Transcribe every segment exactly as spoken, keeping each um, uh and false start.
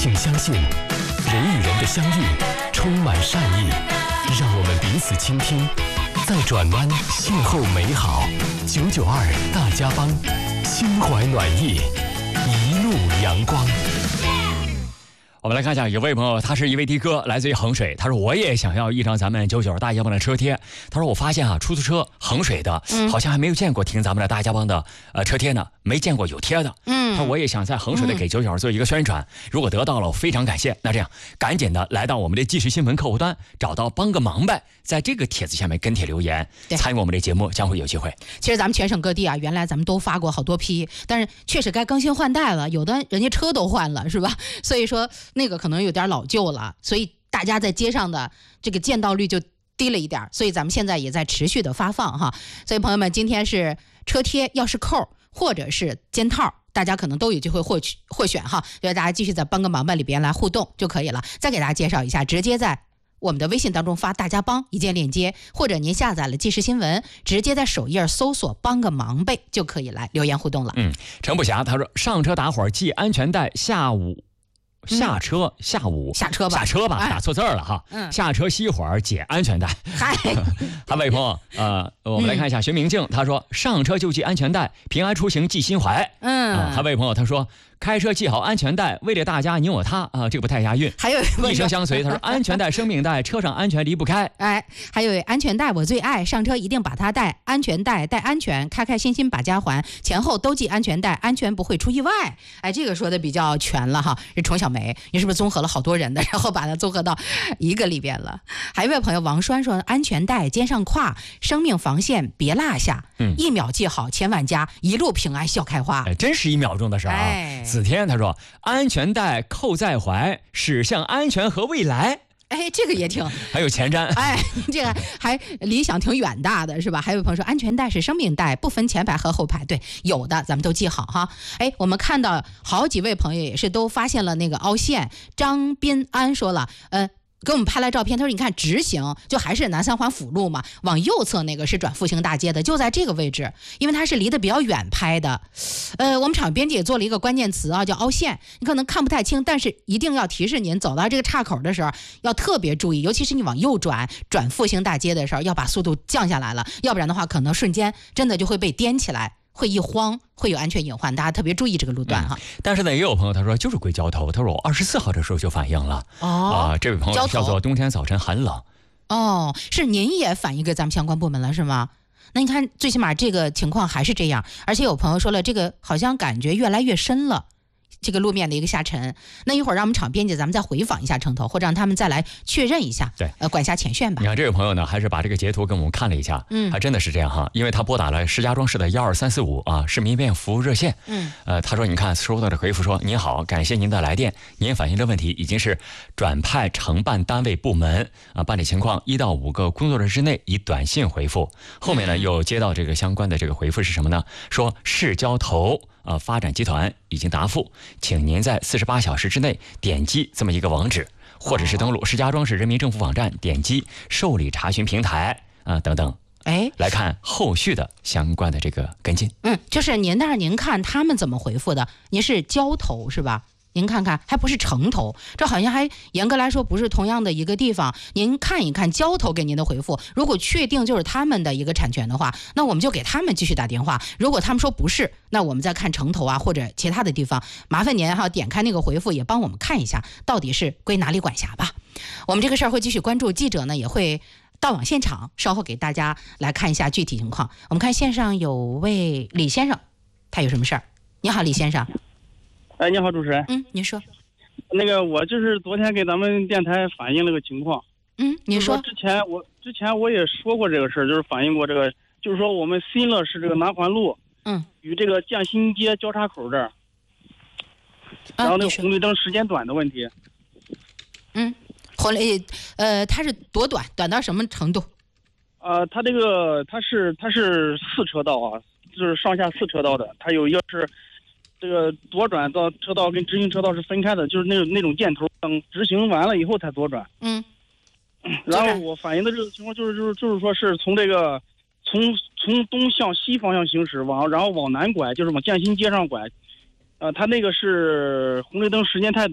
请相信，人与人的相遇充满善意，让我们彼此倾听，在转弯邂逅美好。九九二大家帮，心怀暖意，一路阳光。 我们来看一下，有位朋友，他是一位的哥，来自于衡水。他说我也想要一张咱们九九大家帮的车贴。他说我发现啊，出租车衡水的、嗯、好像还没有见过停咱们的大家帮的呃车贴呢，没见过有贴的。嗯，他说我也想在衡水的给九九做一个宣传、嗯，如果得到了，我非常感谢。那这样，赶紧的来到我们的即时新闻客户端，找到帮个忙呗，在这个帖子下面跟帖留言，参与我们的节目将会有机会。 其实咱们全省各地啊，原来咱们都发过好多批，但是确实该更新换代了，有的人家车都换了，是吧？所以说。那个可能有点老旧了，所以大家在街上的这个见到率就低了一点，所以咱们现在也在持续的发放哈。所以朋友们，今天是车贴、钥匙扣或者是肩套，大家可能都有机会获取获选哈。所以大家继续在帮个忙吧里边来互动就可以了。再给大家介绍一下，直接在我们的微信当中发大家帮一键链接，或者您下载了即时新闻，直接在首页搜索帮个忙呗就可以来留言互动了。 嗯，陈不霞他说上车打会儿系安全带，下午下车、嗯、下午下车吧， 下车吧，哎、打错字了哈。嗯，下车熄火儿解安全带。嗨，还位朋友，呃，我们来看一下徐明静，他说上车就系安全带，平安出行系心怀。嗯，啊、还位朋友他说开车系好安全带，为了大家你我他啊，这个不太押韵。 还有一生相随，他说安全带生命带，车上安全离不开。 哎，还有安全带我最爱，上车一定把它带，安全带带安全，开开心心把家还，前后都系安全带，安全不会出意外。哎，这个说的比较全了哈。是崇小梅，你是不是综合了好多人的，然后把它综合到一个里边了？还有一位朋友王栓说安全带肩上挎，生命防线别落下，嗯，一秒系好千万家，一路平安笑开花。 哎，真是一秒钟的事啊。哎，子天他说安全带扣在怀，驶向安全和未来。 哎，这个也挺还有前瞻， 哎，这个还理想挺远大的，是吧？还有朋友说安全带是生命带，不分前排和后排。对，有的咱们都记好哈。哎，我们看到好几位朋友也是都发现了那个凹陷。张斌安说了，呃。给我们拍来照片，他说你看直行就还是南三环辅路嘛，往右侧那个是转复兴大街的，就在这个位置，因为它是离得比较远拍的。呃，我们场编辑也做了一个关键词啊，叫凹陷，你可能看不太清，但是一定要提示您走到这个岔口的时候要特别注意，尤其是你往右转转复兴大街的时候要把速度降下来了，要不然的话可能瞬间真的就会被颠起来，会一慌会有安全隐患，大家特别注意这个路段哈、 嗯。但是呢，也有朋友他说就是归交头，他说我二十四号的时候就反映了。哦，啊、呃，这位朋友叫做冬天早晨寒冷。 哦，是您也反映给咱们相关部门了是吗？那你看，最起码这个情况还是这样，而且有朋友说了，这个好像感觉越来越深了。这个路面的一个下沉，那一会儿让我们场编辑咱们再回访一下城头，或者让他们再来确认一下， 对， 呃，管辖前线吧。 你看这位朋友呢，还是把这个截图跟我们看了一下，嗯，还真的是这样哈，因为他拨打了石家庄市的幺二三四五啊市民面服务热线，嗯，呃，他说你看收到的回复说您好，感谢您的来电，您反映的问题已经是转派承办单位部门啊办理情况，一到五个工作日之内以短信回复。后面呢又接到这个相关的这个回复是什么呢？说市交投。呃，发展集团已经答复，请您在四十八小时之内点击这么一个网址，或者是登录石家庄市人民政府网站，点击受理查询平台啊、呃、等等。哎，来看后续的相关的这个跟进。 嗯，就是您那儿您看他们怎么回复的？您是交投是吧？您看看，还不是城投，这好像还严格来说不是同样的一个地方。您看一看交投给您的回复，如果确定就是他们的一个产权的话，那我们就给他们继续打电话。如果他们说不是，那我们再看城投啊或者其他的地方。麻烦您哈点开那个回复，也帮我们看一下到底是归哪里管辖吧。我们这个事儿会继续关注，记者呢也会到往现场，稍后给大家来看一下具体情况。我们看线上有位李先生，他有什么事儿？你好，李先生。 哎，你好，主持人。 嗯，您说。 那个，我就是昨天给咱们电台反映了个情况。 嗯，你说。 之前我之前我也说过这个事儿，就是反映过这个，就是说我们新乐市这个南环路，嗯，与这个建新街交叉口这儿，然后那个红绿灯时间短的问题。 嗯，红绿呃，它是多短？短到什么程度？ 呃，它这个它是它是四车道啊，就是上下四车道的，它有一个是。这个左转到车道跟直行车道是分开的，就是那种那种箭头，等直行完了以后才左转。嗯，然后我反映的这个情况就是就是就是说是从这个从从东向西方向行驶，往然后往南拐，就是往建新街上拐。呃，它那个是红绿灯时间太短，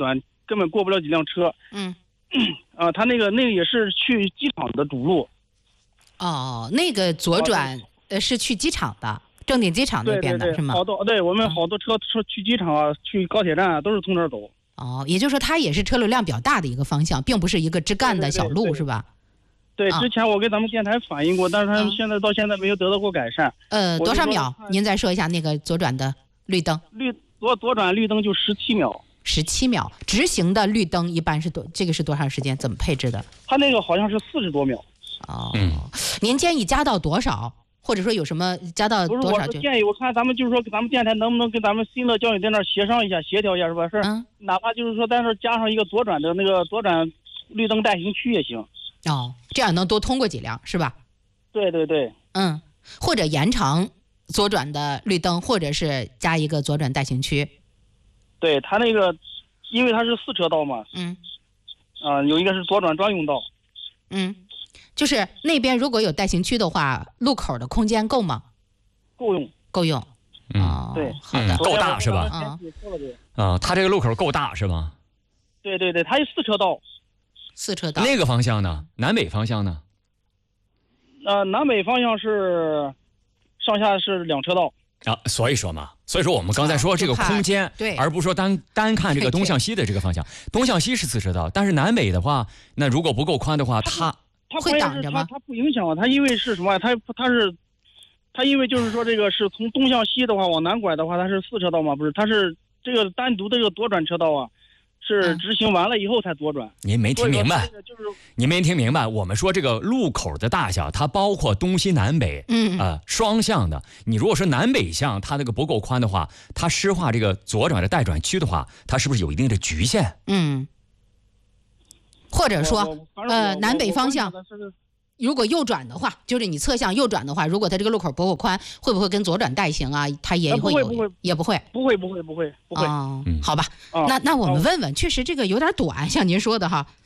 根本过不了几辆车。 嗯， 啊，他那个那个也是去机场的主路。 哦，那个左转呃是去机场的，正定机场那边的对对对是吗？ 好多，对我们好多车车去机场啊，去高铁站啊，都是从这儿走。 哦，也就是说它也是车流量比较大的一个方向，并不是一个支干的小路， 对对对对是吧？ 对， 啊之前我跟咱们电台反映过，但是他们嗯现在到现在没有得到过改善。 呃， 我就说多少秒？ 看您再说一下那个左转的绿灯。 绿左左转绿灯就十七秒， 十七秒，直行的绿灯一般是多？这个是多长时间？怎么配置的？ 他那个好像是四十多秒。 哦， 嗯您建议加到多少？或者说有什么加到不是， 多少就？ 我是建议，我看咱们就是说，咱们电台能不能跟咱们新乐交警在那儿协商一下、协调一下，是吧？是， 嗯， 哪怕就是说在那儿加上一个左转的那个左转绿灯带行区也行。 哦，这样能多通过几辆，是吧？ 对对对， 嗯，或者延长左转的绿灯，或者是加一个左转带行区。 对他那个，因为它是四车道嘛， 嗯啊、有一个是左转专用道。 嗯，就是那边如果有带行区的话，路口的空间够吗？ 够用。 够用。 嗯哦， 对好的嗯。够大是吧啊啊，它这个路口够大是吧？ 对对对，它有四车道。 四车道。 那个方向呢？南北方向呢？ 呃，南北方向是上下是两车道。 啊，所以说嘛，所以说我们刚才说这个空间， 啊对而不是说单单看这个东向西的这个方向。东向西是四车道，但是南北的话，那如果不够宽的话，它会它关键是挡着吗它它不影响啊，它因为是什么呀？它它是它因为就是说这个是从东向西的话往南拐的话，它是四车道嘛，不是？它是这个单独的这个左转车道啊，是嗯执行完了以后才左转。 您没听明白所以说它这个就是您没听明白，我们说这个路口的大小，它包括东西南北， 嗯呃，双向的。你如果说南北向它那个不够宽的话，它施划这个左转的待转区的话，它是不是有一定的局限？ 嗯，或者我说我反正呃我南北方向我观察的是如果右转的话，就是你侧向右转的话，如果它这个路口不够宽，会不会跟左转带行啊？它也呃不会有， 会不会也不会。 不会不会不会不会哦嗯好吧， 啊那那我们啊问问，确实这个有点短，像您说的哈，